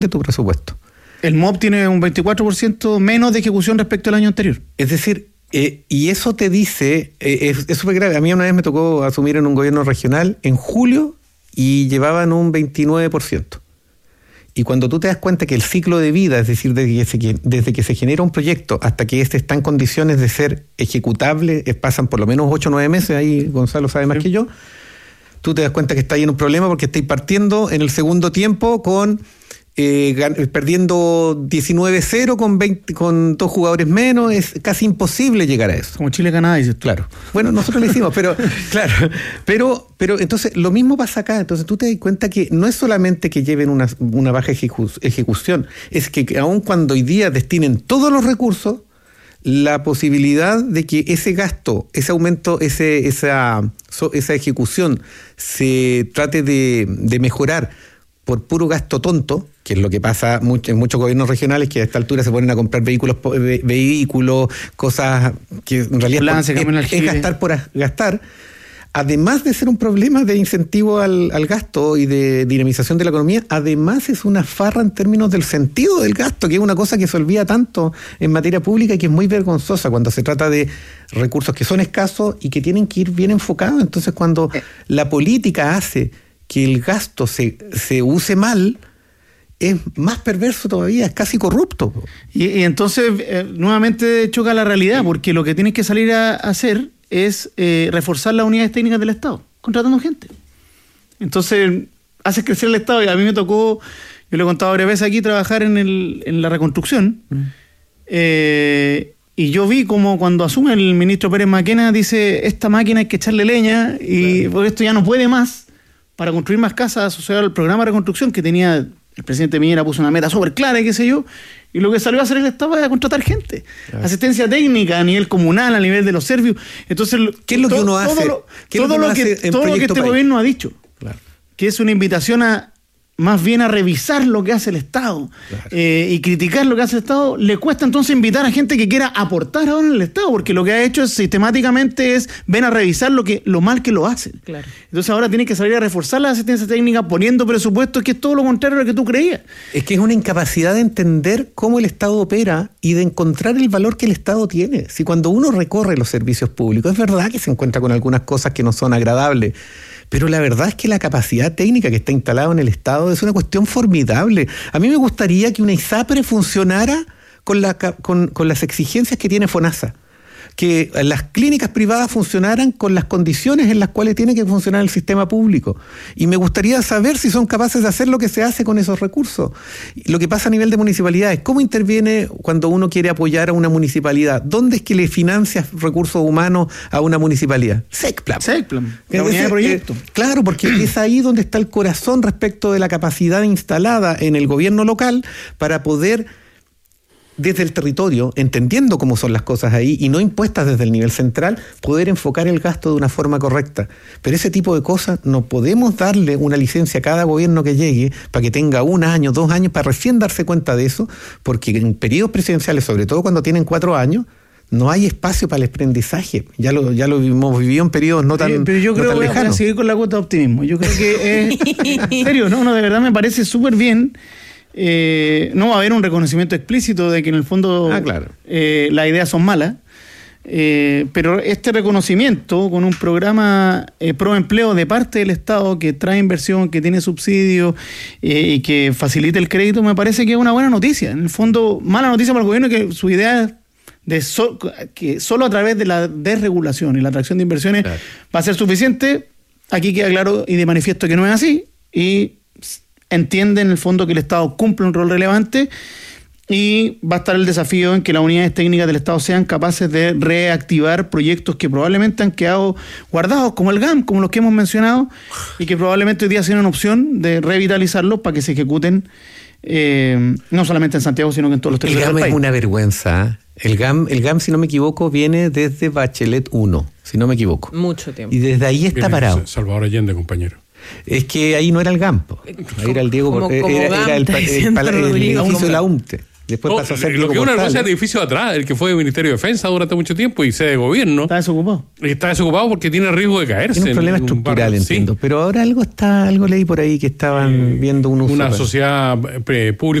de tu presupuesto. El MOP tiene un 24% menos de ejecución respecto al año anterior. Es decir, y eso te dice, es súper grave. A mí una vez me tocó asumir en un gobierno regional en julio y llevaban un 29%. Y cuando tú te das cuenta que el ciclo de vida, es decir, desde que se genera un proyecto hasta que este está en condiciones de ser ejecutable, pasan por lo menos 8 o 9 meses, ahí Gonzalo sabe más que yo, tú te das cuenta que está ahí en un problema porque estáis partiendo en el segundo tiempo con perdiendo 19-0 con 2 jugadores menos. Es casi imposible llegar a eso. Como Chile-Canadá, dices tú. Claro. Bueno, nosotros lo hicimos, pero claro. Pero entonces lo mismo pasa acá. Entonces tú te das cuenta que no es solamente que lleven una baja ejecución, es que aun cuando hoy día destinen todos los recursos, la posibilidad de que ese gasto, ese aumento, esa ejecución se trate de mejorar por puro gasto tonto, que es lo que pasa en muchos gobiernos regionales, que a esta altura se ponen a comprar vehículos, cosas que en realidad es gastar por gastar, además de ser un problema de incentivo al gasto y de dinamización de la economía, además es una farra en términos del sentido del gasto, que es una cosa que se olvida tanto en materia pública y que es muy vergonzosa cuando se trata de recursos que son escasos y que tienen que ir bien enfocados. Entonces, cuando la política hace que el gasto se use mal, es más perverso todavía, es casi corrupto. Y entonces, nuevamente choca la realidad, porque lo que tienes que salir a hacer es reforzar las unidades técnicas del Estado, contratando gente. Entonces, haces crecer el Estado, y a mí me tocó, yo lo he contado varias veces aquí, trabajar en la reconstrucción, y yo vi como cuando asume el ministro Pérez Maquena, dice, esta máquina hay que echarle leña, y por esto ya no puede más, para construir más casas asociado al programa de reconstrucción que tenía el presidente Piñera, puso una meta súper clara y qué sé yo, y lo que salió a hacer el Estado es a contratar gente, asistencia técnica a nivel comunal, a nivel de los servicios. Entonces, ¿qué es lo que uno hace? Todo lo que este gobierno ha dicho, claro, que es una invitación a más bien a revisar lo que hace el Estado, claro, y criticar lo que hace el Estado, le cuesta entonces invitar a gente que quiera aportar ahora en el Estado, porque lo que ha hecho sistemáticamente es ven a revisar lo mal que lo hacen. Claro. Entonces ahora tiene que salir a reforzar la asistencia técnica poniendo presupuestos, que es todo lo contrario a lo que tú creías. Es que es una incapacidad de entender cómo el Estado opera y de encontrar el valor que el Estado tiene. Si cuando uno recorre los servicios públicos, es verdad que se encuentra con algunas cosas que no son agradables, pero la verdad es que la capacidad técnica que está instalada en el Estado es una cuestión formidable. A mí me gustaría que una ISAPRE funcionara con las exigencias que tiene FONASA, que las clínicas privadas funcionaran con las condiciones en las cuales tiene que funcionar el sistema público. Y me gustaría saber si son capaces de hacer lo que se hace con esos recursos. Lo que pasa a nivel de municipalidades, ¿cómo interviene cuando uno quiere apoyar a una municipalidad? ¿Dónde es que le financia recursos humanos a una municipalidad? SECPLAM. La unidad de proyecto. Claro, porque es ahí donde está el corazón respecto de la capacidad instalada en el gobierno local para poder, desde el territorio, entendiendo cómo son las cosas ahí y no impuestas desde el nivel central, poder enfocar el gasto de una forma correcta. Pero ese tipo de cosas no podemos darle una licencia a cada gobierno que llegue para que tenga 1 año, 2 años para recién darse cuenta de eso, porque en periodos presidenciales, sobre todo cuando tienen 4 años, no hay espacio para el aprendizaje. Ya lo hemos vivido en periodos no tan lejanos. Pero yo creo que voy a seguir con la cuota de optimismo. Yo creo que en serio, no, de verdad me parece súper bien. No va a haber un reconocimiento explícito de que en el fondo claro, las ideas son malas, pero este reconocimiento con un programa pro empleo de parte del Estado que trae inversión, que tiene subsidios y que facilita el crédito, me parece que es una buena noticia. En el fondo, mala noticia para el gobierno, que su idea que solo a través de la desregulación y la atracción de inversiones, claro, va a ser suficiente. Aquí queda claro y de manifiesto que no es así, y entiende en el fondo que el Estado cumple un rol relevante, y va a estar el desafío en que las unidades técnicas del Estado sean capaces de reactivar proyectos que probablemente han quedado guardados, como el GAM, como los que hemos mencionado, y que probablemente hoy día sean una opción de revitalizarlos para que se ejecuten no solamente en Santiago, sino que en todos los territorios del país. El GAM es una vergüenza. El GAM, si no me equivoco, viene desde Bachelet 1, si no me equivoco. Mucho tiempo. Y desde ahí está parado. Salvador Allende, compañero. Es que ahí no era el GAM, ahí era el Diego, era el edificio de la UMTE. Después pasó a ser lo Diego que es una cosa es Portales. el edificio de atrás, el que fue de Ministerio de Defensa durante mucho tiempo y sede de gobierno. Está desocupado. Está desocupado porque tiene riesgo de caerse. Tiene un problema en estructural, barrio. Sí. entiendo. Pero ahora algo leí por ahí que estaban viendo un uso. Una para- sociedad pública